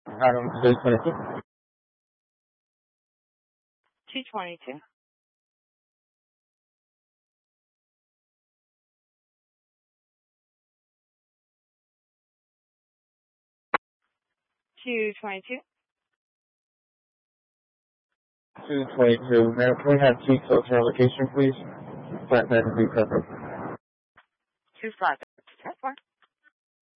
Item 222. 222. $222. 222. Ma'am, can we have key closer location, please? Flatbed would be perfect. 2 flatbed.